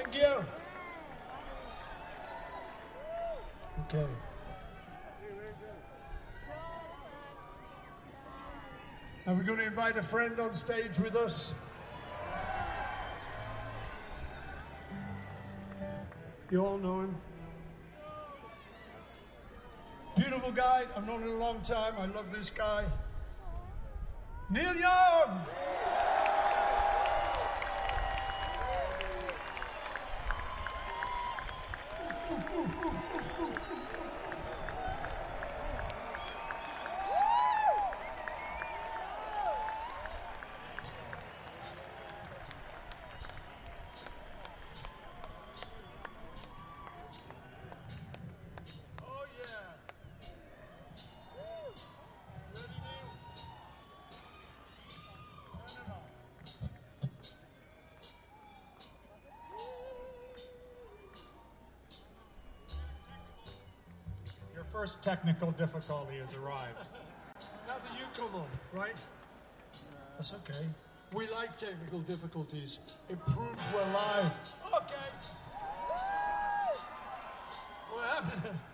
One gear. Okay. And we're going to invite a friend on stage with us. You all know him. Beautiful guy. I've known him a long time. I love this guy. Neil Young! First technical difficulty has arrived. Now that you come on, right? That's okay. We like technical difficulties. It proves we're live. Okay. What happened?